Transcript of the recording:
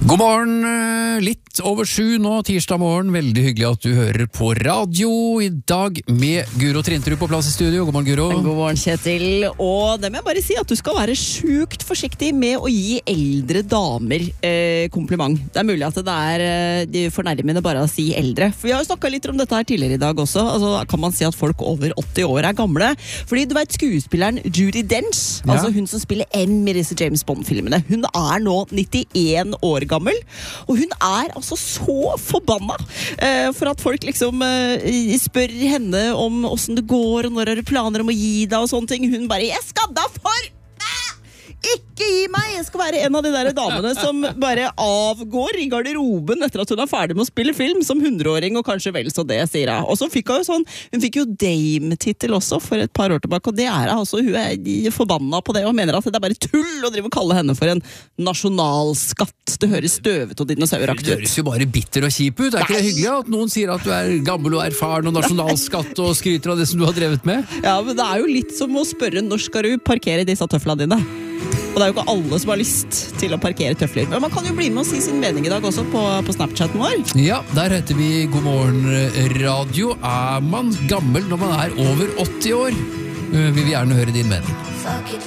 God morgen, litt over 7 nå, tirsdag morgen. Veldig hyggelig at du hører på radio i dag med Guro Trinterud på plass i studio. God morgen, Guro. God morgen, Kjetil. Og det må jeg bare si at du skal være sjukt forsiktig med å gi eldre damer kompliment. Det er mulig at det er fornærmende bare å si eldre. For vi har jo snakket litt om dette her tidligere i dag også. Altså, kan man si at folk over 80 år er gamle? Fordi du vet skuespilleren Judi Dench, altså hun som spiller M i disse James Bond-filmene, hun er nå 91 år gammel, og hun er altså så forbanna for at folk liksom spør henne om hvordan det går, og når har du planer om å gi deg og sånne ting. Hun bare, jeg skal da for ikke gi meg! Jeg skal være en av de der damene som bare avgår i garderoben etter at hun er ferdig med å spille film som 100-åring, og kanskje vel så det, sier jeg. Og så fikk hun jo sånn, hun fikk jo Dame-titel også for et par år tilbake, og det er altså, hun er forbanna på det, og mener at det er bare tull å drive og kalle henne for en nasjonalskatt. Det høres støvet og dinosauraktig ut. Det høres jo bare bitter og kjip ut. Er ikke det hyggelig at noen sier at du er gammel og erfaren og nasjonalskatt og skryter av det som du har drevet med? Ja, men det er jo litt som å spørre når skal du parkere disse tøflene dine? Og det er jo ikke alle som har lyst til å parkere tøfler. Men man kan jo bli med og si sin mening i dag også på Snapchaten vår. Ja, der heter vi God morgen radio. Er man gammel når man er over 80 år? Vi vil gjerne høre din mening.